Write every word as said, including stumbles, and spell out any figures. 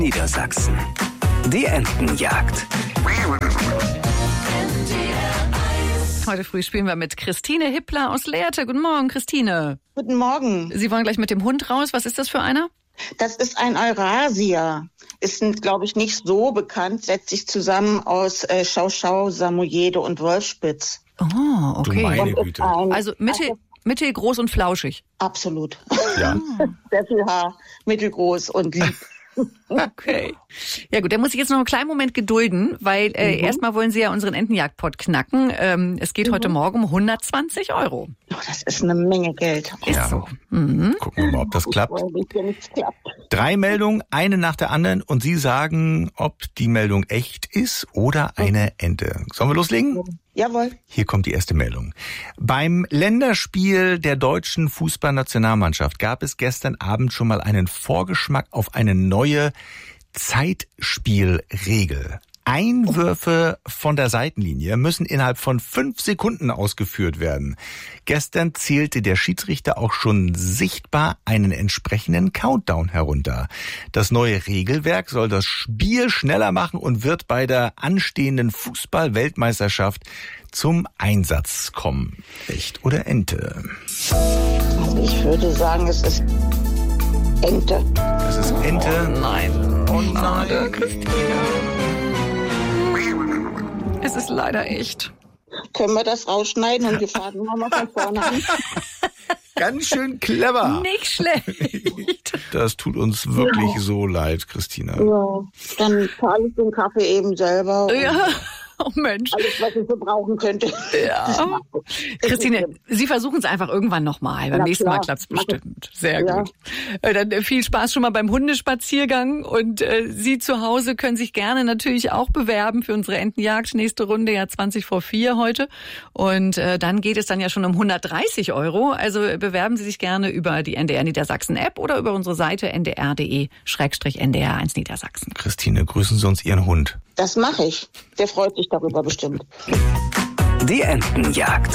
Niedersachsen. Die Entenjagd. Heute früh spielen wir mit Christine Hippler aus Lehrte. Guten Morgen, Christine. Guten Morgen. Sie wollen gleich mit dem Hund raus. Was ist das für einer? Das ist ein Eurasier. Ist, glaube ich, nicht so bekannt. Setzt sich zusammen aus äh, Schauschau, Samoyede und Wolfspitz. Oh, okay. Du meine Und ist Güte. ein- Also mittel, Also, mittelgroß und flauschig. absolut. Ja. Sehr viel Haar, mittelgroß und lieb. Okay. Ja gut, da muss ich jetzt noch einen kleinen Moment gedulden, weil äh, Mhm. erstmal wollen Sie ja unseren Entenjagdpot knacken. Ähm, es geht heute Morgen um hundertzwanzig Euro. Oh, das ist eine Menge Geld. Ist Ja. so. Mhm. Gucken wir mal, ob das klappt. Weil es ja nichts klappt. Drei Meldungen, eine nach der anderen, und Sie sagen, ob die Meldung echt ist oder eine Ente. Sollen wir loslegen? Jawohl. Hier kommt die erste Meldung. Beim Länderspiel der deutschen Fußballnationalmannschaft gab es gestern Abend schon mal einen Vorgeschmack auf eine neue Zeitspielregel. Einwürfe von der Seitenlinie müssen innerhalb von fünf Sekunden ausgeführt werden. Gestern zählte der Schiedsrichter auch schon sichtbar einen entsprechenden Countdown herunter. Das neue Regelwerk soll das Spiel schneller machen und wird bei der anstehenden Fußball-Weltmeisterschaft zum Einsatz kommen. Echt oder Ente? Also ich würde sagen, es ist Ente. Das ist Ente. Nein. Oh nein, Christine. Es ist leider echt. Können wir das rausschneiden und wir fangen nochmal von vorne an? Ganz schön clever. Nicht schlecht. Das tut uns wirklich so leid, Christina. Ja, dann zahle ich den Kaffee eben selber. und Ja. Oh Mensch. Alles, was ich so brauchen könnte. Ja. Christine, Sie versuchen es einfach irgendwann nochmal. Beim Na nächsten Mal klar. klappt es bestimmt. Sehr Ja. gut. Äh, Dann äh, viel Spaß schon mal beim Hundespaziergang. Und äh, Sie zu Hause können sich gerne natürlich auch bewerben für unsere Entenjagd. Nächste Runde ja zwanzig vor vier heute. Und äh, dann geht es dann ja schon um hundertdreißig Euro. Also äh, bewerben Sie sich gerne über die N D R Niedersachsen App oder über unsere Seite n d r punkt d e schrägstrich n d r eins Niedersachsen. Christine, grüßen Sie uns Ihren Hund. Das mache ich. Der freut sich darüber bestimmt. Die Entenjagd.